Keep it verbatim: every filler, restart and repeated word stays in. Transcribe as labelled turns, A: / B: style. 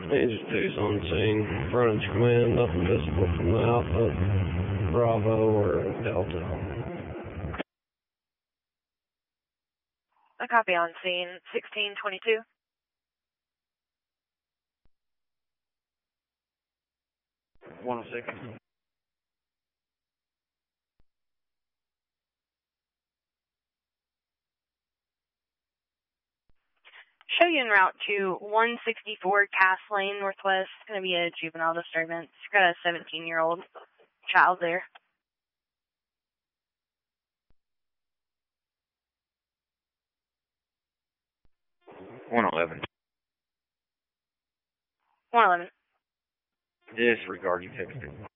A: Agencies on scene. Frontage command, nothing visible from the Alpha, Bravo, or Delta.
B: A copy on scene, sixteen twenty-two.
A: one oh six.
B: Show you en route to one sixty-four Cass Lane Northwest. It's going to be a juvenile disturbance. Got a seventeen-year-old child there.
A: one eleven.
B: one eleven.
A: Disregard you texted.